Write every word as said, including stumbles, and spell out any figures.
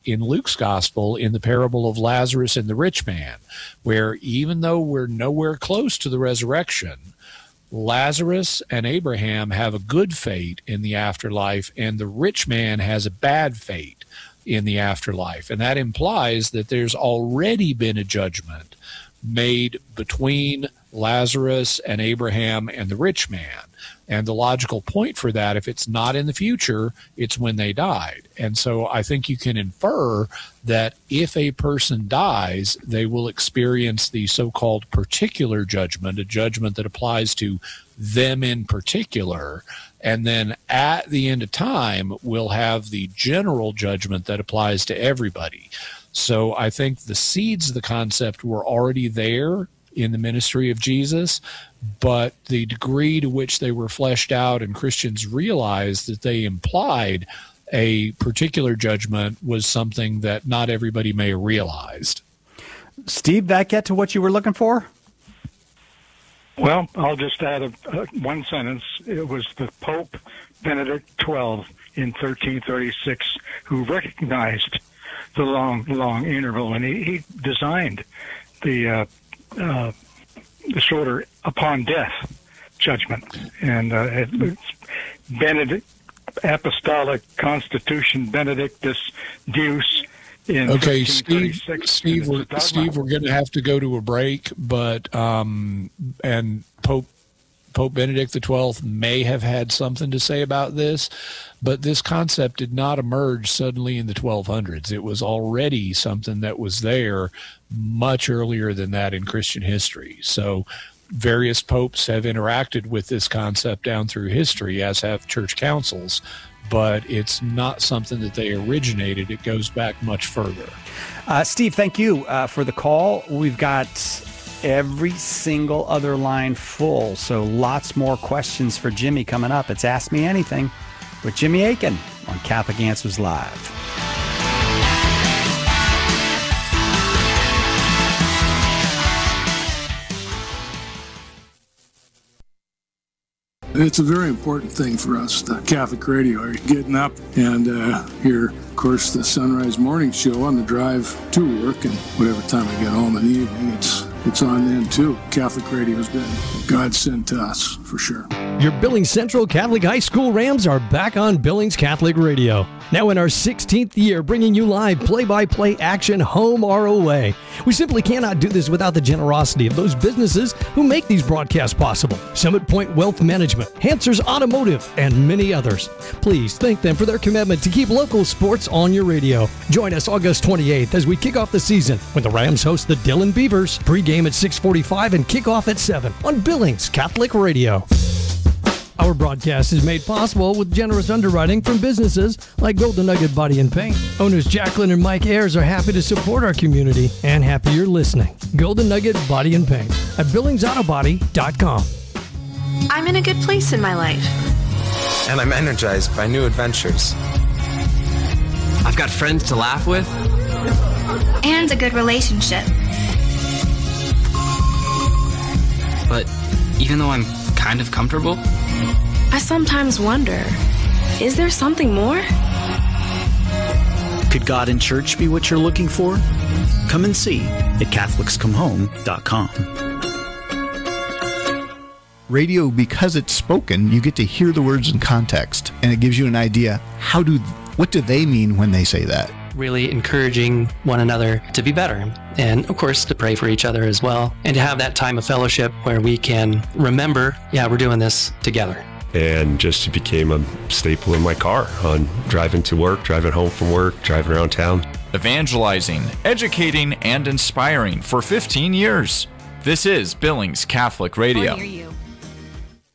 in Luke's gospel in the parable of Lazarus and the rich man, where even though we're nowhere close to the resurrection, Lazarus and Abraham have a good fate in the afterlife, and the rich man has a bad fate in the afterlife. And that implies that there's already been a judgment made between Lazarus and Abraham and the rich man. And the logical point for that, if it's not in the future, it's when they died. And so I think you can infer that if a person dies, they will experience the so-called particular judgment, a judgment that applies to them in particular. And then at the end of time, we'll have the general judgment that applies to everybody. So I think the seeds of the concept were already there in the ministry of Jesus, but the degree to which they were fleshed out and Christians realized that they implied a particular judgment was something that not everybody may have realized. Steve, that get to what you were looking for? Well, I'll just add a, a, one sentence. It was the Pope Benedict the twelfth in thirteen thirty-six who recognized the long, long interval, and he, he designed the uh, uh, the shorter upon death judgment. And uh, it, it's Benedict Apostolic Constitution Benedictus Deus. In okay, Steve. Steve, we're, Steve, we're going to have to go to a break, but um, and Pope Pope Benedict the twelfth may have had something to say about this, but this concept did not emerge suddenly in the twelve hundreds. It was already something that was there much earlier than that in Christian history. So various popes have interacted with this concept down through history, as have church councils, but it's not something that they originated. It goes back much further. Uh, Steve, thank you uh, for the call. We've got every single other line full, so lots more questions for Jimmy coming up. It's Ask Me Anything with Jimmy Akin on Catholic Answers Live. It's a very important thing for us, the Catholic radio. Are you getting up and uh, hear, of course, the Sunrise Morning Show on the drive to work, and whatever time I get home in the evening, it's it's on then too. Catholic radio's been a godsend to us, for sure. Your Billings Central Catholic High School Rams are back on Billings Catholic Radio. Now in our sixteenth year, bringing you live play-by-play action home or away. We simply cannot do this without the generosity of those businesses who make these broadcasts possible. Summit Point Wealth Management, Hansers Automotive, and many others. Please thank them for their commitment to keep local sports on your radio. Join us August twenty-eighth as we kick off the season when the Rams host the Dillon Beavers. Pre-game at six forty-five and kickoff at seven on Billings Catholic Radio. Our broadcast is made possible with generous underwriting from businesses like Golden Nugget Body and Paint. Owners Jacqueline and Mike Ayers are happy to support our community and happy you're listening. Golden Nugget Body and Paint at billings auto body dot com. I'm in a good place in my life. And I'm energized by new adventures. I've got friends to laugh with. And a good relationship. But even though I'm kind of comfortable, I sometimes wonder, is there something more? Could God and church be what you're looking for? Come and see at catholics come home dot com. Radio, because it's spoken, you get to hear the words in context, and it gives you an idea, how do, what do they mean when they say that? Really encouraging one another to be better, and of course to pray for each other as well, and to have that time of fellowship where we can remember, yeah, we're doing this together. And just became a staple in my car on driving to work, driving home from work, driving around town. Evangelizing, educating, and inspiring for fifteen years. This is Billings Catholic Radio.